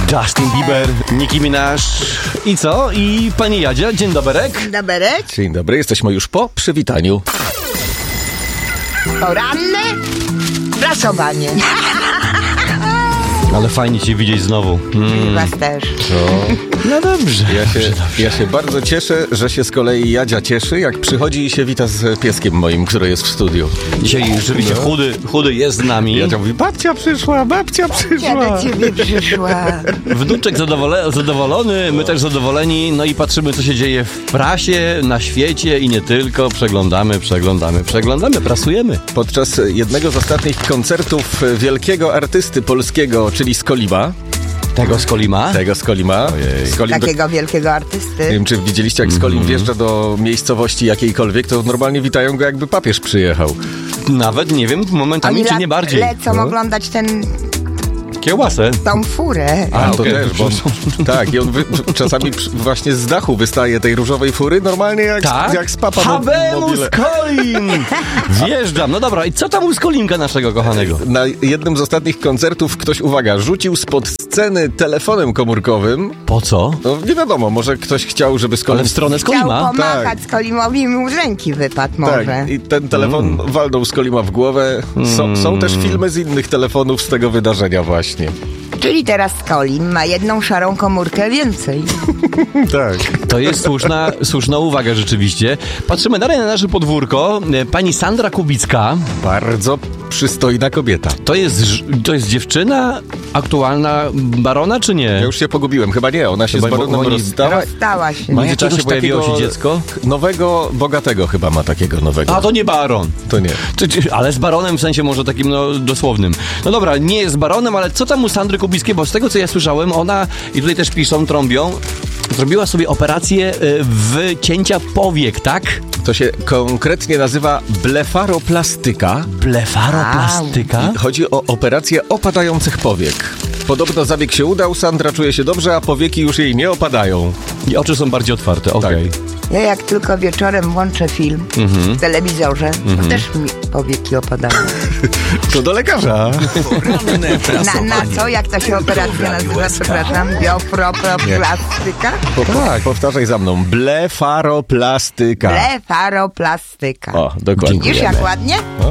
Justin Bieber, Nicki Minaj i co? I pani Jadzia, dzień doberek. Dzień doberek. Dzień dobry, jesteśmy już po przywitaniu. Poranne prasowanie. Ale fajnie cię widzieć znowu. Was też. No dobrze. Ja się bardzo cieszę, że się z kolei Jadzia cieszy, jak przychodzi i się wita z pieskiem moim, który jest w studiu. Dzisiaj rzeczywiście chudy jest z nami. Jadzia mówi, babcia przyszła. Ja do ciebie przyszła. Wnuczek zadowolony, my też zadowoleni. No i patrzymy, co się dzieje w prasie, na świecie i nie tylko. Przeglądamy, prasujemy. Podczas jednego z ostatnich koncertów wielkiego artysty polskiego, czyli Skolima. Tego Skolima? Skolim Takiego wielkiego artysty. Nie wiem, czy widzieliście, jak Skolim wjeżdża do miejscowości jakiejkolwiek, to normalnie witają go, jakby papież przyjechał. Nawet nie wiem, momentami czy nie bardziej. Lecą oglądać Kiełbasę. tą furę. A, to okej. też, bo tak, i on czasami właśnie z dachu wystaje tej różowej fury, normalnie jak z papa Habemus mobile. Skolim! Wjeżdżam. No dobra, i co tam u Skolimka naszego kochanego? Na jednym z ostatnich koncertów ktoś, uwaga, rzucił spod sceny telefonem komórkowym. Po co? No nie wiadomo, może ktoś chciał, żeby Skolim... Ale w stronę Chciał Skolima? pomachać Skolimowi i mu z ręki wypadł może. Tak, i ten telefon walnął Skolima w głowę. Są też filmy z innych telefonów z tego wydarzenia właśnie. Czyli teraz Skolim ma jedną szarą komórkę więcej. Tak. To jest słuszna uwaga rzeczywiście. Patrzymy dalej na nasze podwórko. Pani Sandra Kubicka. Bardzo przystojna kobieta. To jest dziewczyna aktualna barona, czy nie? Ja już się pogubiłem, chyba nie. Ona się Chyba z baronem oni- rozstała. Rozstała się. W międzyczasie jakiegoś pojawiło się takiego dziecko. Nowego, bogatego chyba ma takiego nowego. A to nie baron. To nie. Ale z baronem w sensie może takim dosłownym. No dobra, nie jest baronem, ale co tam u Sandry Kubickiej? Bo z tego co ja słyszałem, ona, i tutaj też piszą, trąbią, zrobiła sobie operację wycięcia powiek, tak? To się konkretnie nazywa blefaroplastyka. Blefaroplastyka? Chodzi o operację opadających powiek. Podobno zabieg się udał, Sandra czuje się dobrze, a powieki już jej nie opadają. I oczy są bardziej otwarte, okej. Ja jak tylko wieczorem włączę film w telewizorze, to też mi powieki opadają. To do lekarza. Na co? Jak ta się operacja nazywa? Przepraszam. Biofroplastyka? Tak, powtarzaj za mną. Blefaroplastyka. Blefaroplastyka. O, dokładnie. Widzisz jak ładnie?